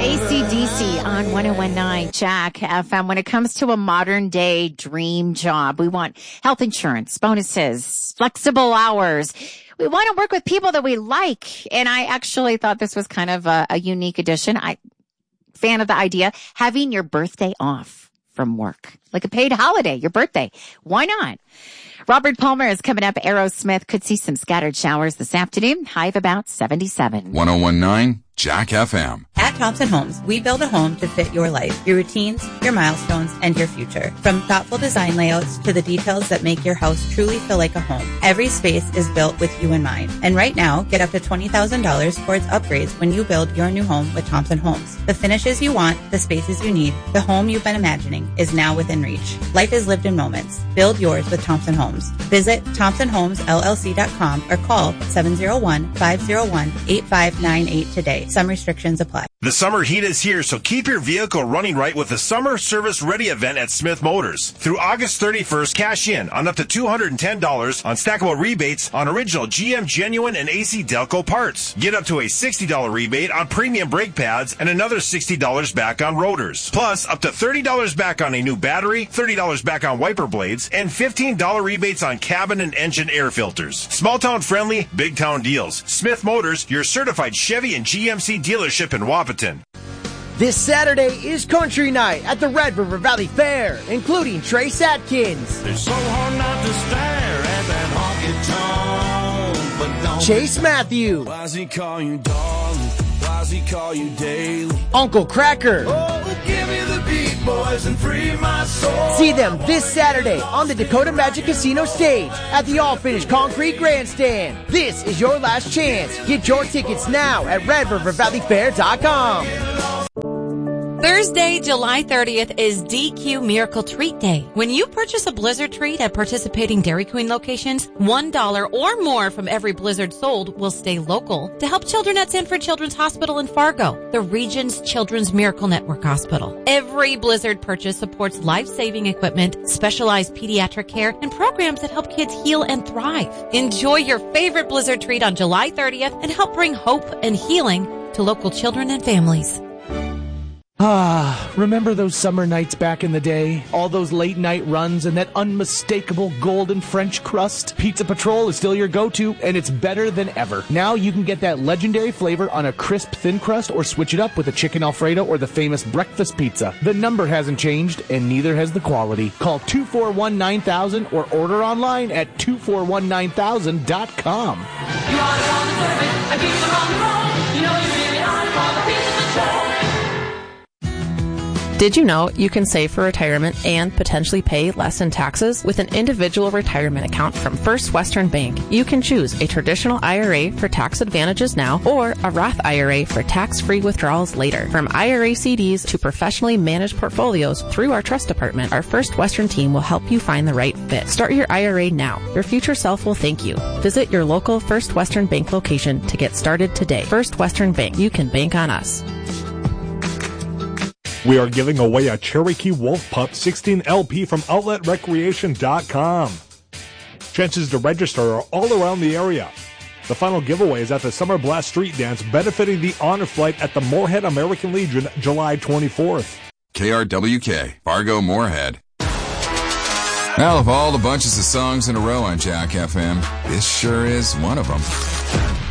AC/DC on 101.9 Jack FM. When it comes to a modern day dream job, we want health insurance, bonuses, flexible hours. We want to work with people that we like. And I actually thought this was kind of a unique addition. Fan of the idea, having your birthday off from work, like a paid holiday, your birthday. Why not? Robert Palmer is coming up. Aerosmith could see some scattered showers this afternoon. High of about 77. 101.9 Jack FM. At Thompson Homes, we build a home to fit your life, your routines, your milestones, and your future. From thoughtful design layouts to the details that make your house truly feel like a home, every space is built with you in mind. And right now, get up to $20,000 towards upgrades when you build your new home with Thompson Homes. The finishes you want, the spaces you need, the home you've been imagining is now within reach. Life is lived in moments. Build yours with Thompson Homes. Visit ThompsonHomesLLC.com or call 701-501-8598 today. Some restrictions apply. The summer heat is here, so keep your vehicle running right with the Summer Service Ready event at Smith Motors. Through August 31st, cash in on up to $210 on stackable rebates on original GM Genuine and AC Delco parts. Get up to a $60 rebate on premium brake pads and another $60 back on rotors. Plus, up to $30 back on a new battery, $30 back on wiper blades, and $15 rebates on cabin and engine air filters. Small town friendly, big town deals. Smith Motors, your certified Chevy and GMC dealership in Wapaton. This Saturday is Country Night at the Red River Valley Fair, including Trace Atkins, It's so hard not to stare at that honky tonk, but don't Chase Matthew, Why does he call you darling? Why does he call you daily? Uncle Cracker. Oh, give me the beat, boys, and free my soul. See them this Saturday on the Dakota Magic Casino stage at the all-finished concrete grandstand. This is your last chance. Get your tickets now at RedRiverValleyFair.com. Thursday, July 30th is DQ Miracle Treat Day. When you purchase a Blizzard treat at participating Dairy Queen locations, $1 or more from every Blizzard sold will stay local to help children at Sanford Children's Hospital in Fargo, the region's Children's Miracle Network hospital. Every Blizzard purchase supports life-saving equipment, specialized pediatric care, and programs that help kids heal and thrive. Enjoy your favorite Blizzard treat on July 30th and help bring hope and healing to local children and families. Remember those summer nights back in the day? All those late night runs and that unmistakable golden French crust? Pizza Patrol is still your go-to, and it's better than ever. Now you can get that legendary flavor on a crisp thin crust or switch it up with a chicken Alfredo or the famous breakfast pizza. The number hasn't changed, and neither has the quality. Call 241-9000 or order online at 2419000.com. You are on the service, and people are on the road. You know you really are for the Pizza Patrol. Did you know you can save for retirement and potentially pay less in taxes with an individual retirement account from First Western Bank? You can choose a traditional IRA for tax advantages now or a Roth IRA for tax-free withdrawals later. From IRA CDs to professionally managed portfolios through our trust department, our First Western team will help you find the right fit. Start your IRA now. Your future self will thank you. Visit your local First Western Bank location to get started today. First Western Bank. You can bank on us. We are giving away a Cherokee Wolf Pup 16 LP from OutletRecreation.com. Chances to register are all around the area. The final giveaway is at the Summer Blast Street Dance benefiting the Honor Flight at the Moorhead American Legion July 24th. KRWK, Fargo Moorhead. Well, of all the bunches of songs in a row on Jack FM, this sure is one of them.